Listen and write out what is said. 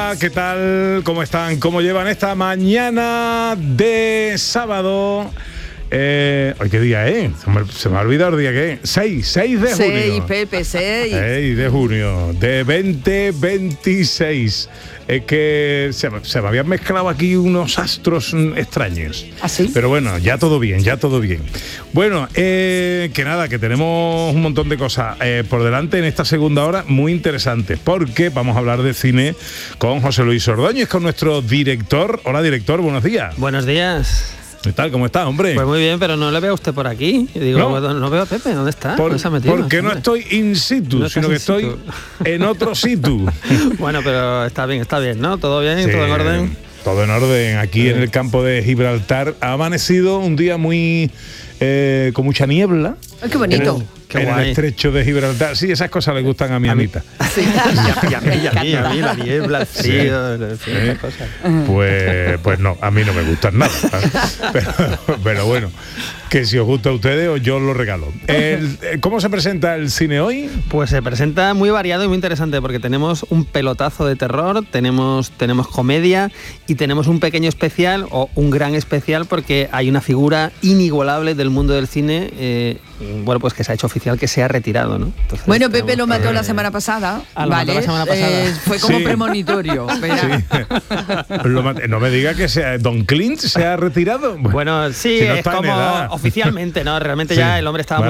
Hola, ¿qué tal? ¿Cómo están? ¿Cómo llevan esta mañana de sábado? ¿Hoy qué día es? Se me ha olvidado el día que es. 6 de junio. 6, Pepe, 6. 6 de junio de 2026. Es que se me habían mezclado aquí unos astros extraños. ¿Ah, sí? Pero bueno, ya todo bien. Bueno, que nada, que tenemos un montón de cosas por delante en esta segunda hora muy interesantes, porque vamos a hablar de cine con José Luis Ordóñez, con nuestro director. Hola, director, buenos días. Buenos días. ¿Qué tal? ¿Cómo está, hombre? Pues muy bien, pero no le veo a usted por aquí. Y digo, no veo a Pepe, ¿dónde está? ¿Dónde se ha metido? Porque hombre? no estoy in situ, No sino que estás in estoy en otro situ. Bueno, pero está bien, ¿no? ¿Todo bien? Sí, ¿Todo en orden? Todo en orden. Aquí en el campo de Gibraltar ha amanecido un día muy... con mucha niebla. Ay, qué bonito. Qué en el guay. estrecho de Gibraltar. Sí, esas cosas le gustan a mi Anita. Sí. Y a mí, la niebla, el frío, esas cosas. Pues no, a mí no me gustan nada. Pero bueno, que si os gusta a ustedes, yo os lo regalo. ¿Cómo se presenta el cine hoy? Pues se presenta muy variado y muy interesante porque tenemos un pelotazo de terror, tenemos comedia y tenemos un pequeño especial o un gran especial porque hay una figura inigualable del mundo del cine, pues que se ha hecho oficial que se ha retirado, ¿no? Entonces, Bueno, Pepe lo mató la semana pasada. Ah, lo mató la semana pasada. Fue como Sí. premonitorio. Verá. No me diga que Don Clint se ha retirado. Bueno, sí, Si no es está en como edad. oficialmente, ¿no? Realmente Sí. ya el hombre estaba Bueno,